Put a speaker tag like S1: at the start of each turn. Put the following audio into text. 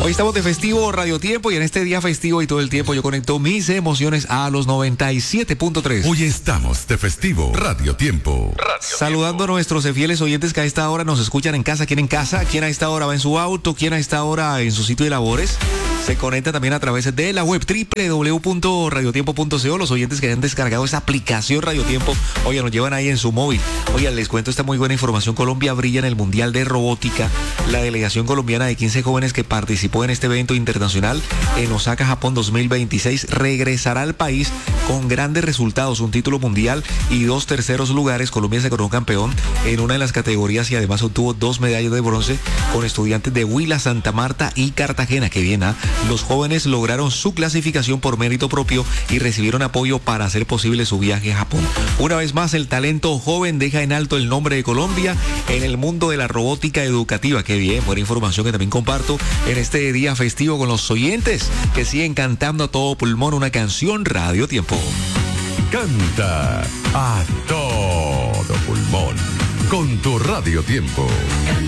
S1: Hoy estamos de festivo Radio Tiempo y en este día festivo y todo el tiempo yo conecto mis emociones a los 97.3.
S2: Hoy estamos de festivo Radio Tiempo.
S1: Saludando a nuestros fieles oyentes que a esta hora nos escuchan en casa. ¿Quién en casa? ¿Quién a esta hora va en su auto? ¿Quién a esta hora en su sitio de labores? Se conecta también a través de la web www.radiotiempo.co. Los oyentes que han descargado esa aplicación Radio Tiempo, oye, nos llevan ahí en su móvil. Oye, les cuento esta muy buena información. Colombia brilla en el Mundial de Robótica. La delegación colombiana de 15 jóvenes que participó en este evento internacional en Osaka, Japón 2026, regresará al país con grandes resultados, un título mundial y 2 terceros lugares. Colombia se coronó campeón en una de las categorías y además obtuvo 2 medallas de bronce con estudiantes de Huila, Santa Marta y Cartagena. Que bien, ¿ah? Los jóvenes lograron su clasificación por mérito propio y recibieron apoyo para hacer posible su viaje a Japón. Una vez más, el talento joven deja en alto el nombre de Colombia en el mundo de la robótica educativa. Qué bien, buena información que también comparto en este día festivo con los oyentes que siguen cantando a todo pulmón una canción Radio Tiempo.
S2: Canta a todo pulmón con tu Radio Tiempo.